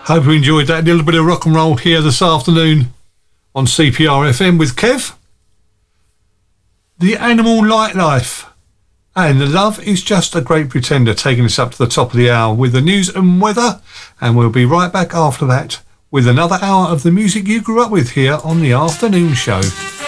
Hope you enjoyed that little bit of rock and roll here this afternoon on CPR FM with Kev. The Animal Nightlife and The Love Is Just a Great Pretender, taking us up to the top of the hour with the news and weather, and we'll be right back after that with another hour of the music you grew up with here on the afternoon show.